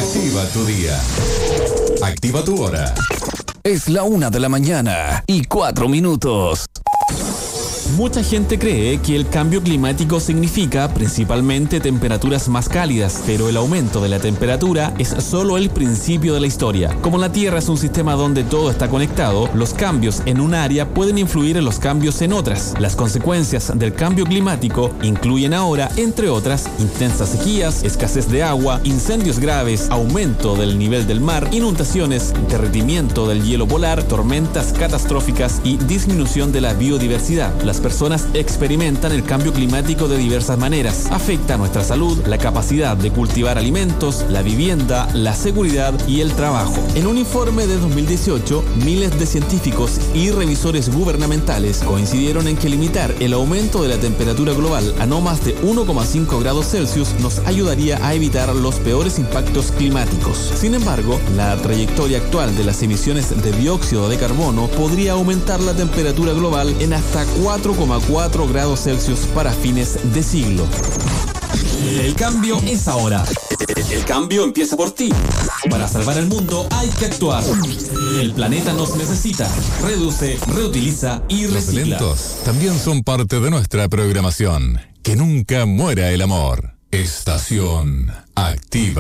Activa tu día. Activa tu hora. Es la 1:04 a.m. Mucha gente cree que el cambio climático significa principalmente temperaturas más cálidas, pero el aumento de la temperatura es solo el principio de la historia. Como la Tierra es un sistema donde todo está conectado, los cambios en un área pueden influir en los cambios en otras. Las consecuencias del cambio climático incluyen ahora, entre otras, intensas sequías, escasez de agua, incendios graves, aumento del nivel del mar, inundaciones, derretimiento del hielo polar, tormentas catastróficas y disminución de la biodiversidad. Las personas experimentan el cambio climático de diversas maneras. Afecta a nuestra salud, la capacidad de cultivar alimentos, la vivienda, la seguridad y el trabajo. En un informe de 2018, miles de científicos y revisores gubernamentales coincidieron en que limitar el aumento de la temperatura global a no más de 1,5 grados Celsius nos ayudaría a evitar los peores impactos climáticos. Sin embargo, la trayectoria actual de las emisiones de dióxido de carbono podría aumentar la temperatura global en hasta 4,4 grados Celsius para fines de siglo. El cambio es ahora. El cambio empieza por ti. Para salvar el mundo hay que actuar. El planeta nos necesita. Reduce, reutiliza y recicla. Los eventos también son parte de nuestra programación. Que nunca muera el amor. Estación Activa.